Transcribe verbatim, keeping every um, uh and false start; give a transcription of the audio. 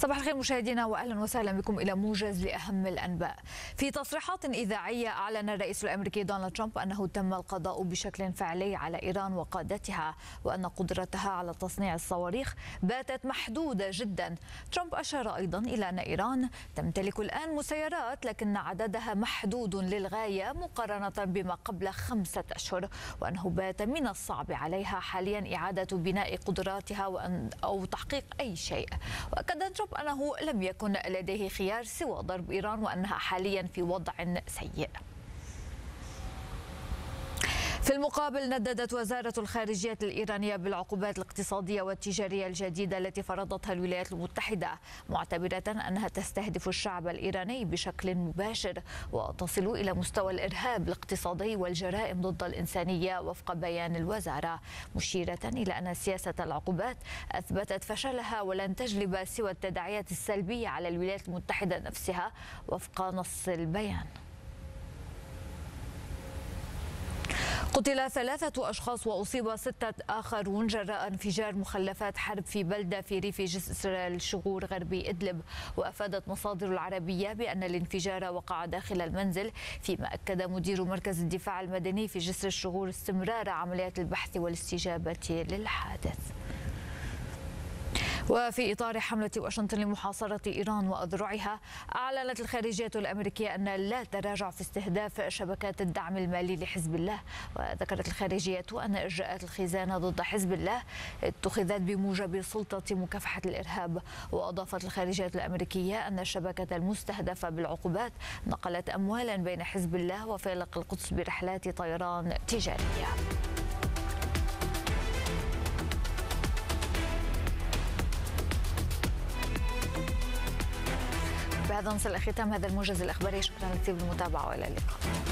صباح الخير مشاهدينا واهلا وسهلا بكم الى موجز لاهم الانباء. في تصريحات اذاعيه اعلن الرئيس الامريكي دونالد ترامب انه تم القضاء بشكل فعلي على ايران وقادتها وان قدرتها على تصنيع الصواريخ باتت محدوده جدا. ترامب اشار ايضا الى ان ايران تمتلك الان مسيرات لكن عددها محدود للغايه مقارنه بما قبل خمسه اشهر، وانه بات من الصعب عليها حاليا اعاده بناء قدراتها وأن او تحقيق اي شيء. واكد ترامب أنه لم يكن لديه خيار سوى ضرب إيران وأنها حاليا في وضع سيء. في المقابل نددت وزارة الخارجية الإيرانية بالعقوبات الاقتصادية والتجارية الجديدة التي فرضتها الولايات المتحدة، معتبرة أنها تستهدف الشعب الإيراني بشكل مباشر وتصل إلى مستوى الإرهاب الاقتصادي والجرائم ضد الإنسانية وفق بيان الوزارة، مشيرة إلى أن سياسة العقوبات أثبتت فشلها ولن تجلب سوى التداعيات السلبية على الولايات المتحدة نفسها وفق نص البيان. قتل ثلاثة أشخاص وأصيب ستة آخرون جراء انفجار مخلفات حرب في بلدة في ريف جسر الشغور غربي إدلب، وأفادت مصادر العربية بأن الانفجار وقع داخل المنزل، فيما أكد مدير مركز الدفاع المدني في جسر الشغور استمرار عمليات البحث والاستجابة للحادث. وفي إطار حملة واشنطن لمحاصرة إيران وأذرعها، أعلنت الخارجية الأمريكية أن لا تراجع في استهداف شبكات الدعم المالي لحزب الله. وذكرت الخارجية أن إجراءات الخزانة ضد حزب الله اتخذت بموجب سلطة مكافحة الإرهاب. وأضافت الخارجية الأمريكية أن الشبكة المستهدفة بالعقوبات نقلت أموالا بين حزب الله وفيلق القدس برحلات طيران تجارية. بهذا نصل إلى ختام هذا الموجز الإخباري، شكرا لكم بالمتابعة وإلى اللقاء.